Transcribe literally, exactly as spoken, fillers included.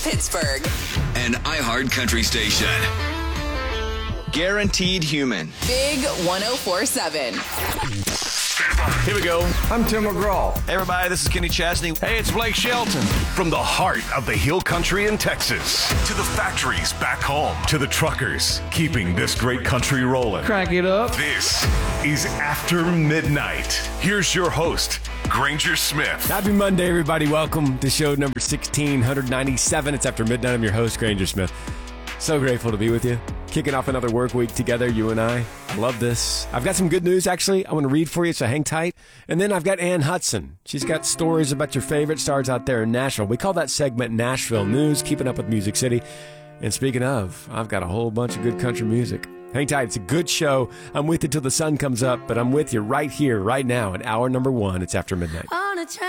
Pittsburgh. An iHeart Country station. Guaranteed Human. Big one oh four seven. Here we go. I'm Tim McGraw. Hey, everybody, this is Kenny Chesney. Hey, it's Blake Shelton. From the heart of the hill country in Texas to the factories back home to the truckers keeping this great country rolling. Crank it up. This is After Midnight. Here's your host, Granger Smith. Happy Monday, everybody. Welcome to show number sixteen ninety-seven. It's After Midnight. I'm your host, Granger Smith. So grateful to be with you. Kicking off another work week together, you and I. I love this. I've got some good news, actually. I want to read for you, so hang tight. And then I've got Ann Hudson. She's got stories about your favorite stars out there in Nashville. We call that segment Nashville News, keeping up with Music City. And speaking of, I've got a whole bunch of good country music. Hang tight. It's a good show. I'm with you till the sun comes up, but I'm with you right here, right now at hour number one. It's After Midnight. On a train.